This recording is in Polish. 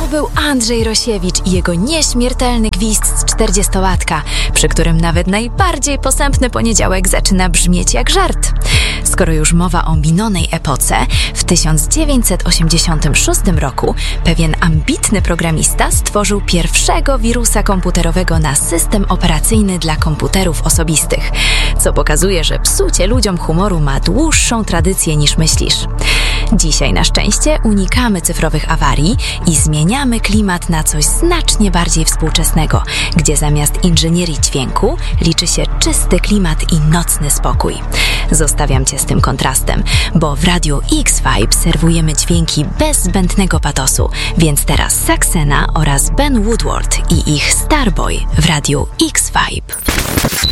był Andrzej Rosiewicz i jego nieśmiertelny gwizd z 40-latka, przy którym nawet najbardziej posępny poniedziałek zaczyna brzmieć jak żart. Skoro już mowa o minionej epoce, w 1986 roku pewien ambitny programista stworzył pierwszego wirusa komputerowego na system operacyjny dla komputerów osobistych, co pokazuje, że psucie ludziom humoru ma dłuższą tradycję niż myślisz. Dzisiaj na szczęście unikamy cyfrowych awarii i zmieniamy klimat na coś znacznie bardziej współczesnego, gdzie zamiast inżynierii dźwięku liczy się czysty klimat i nocny spokój. Zostawiam Cię z tym kontrastem, bo w Radiu X-Vibe serwujemy dźwięki bez zbędnego patosu, więc teraz Saxena oraz Ben Woodward i ich Starboy w Radiu X-Vibe.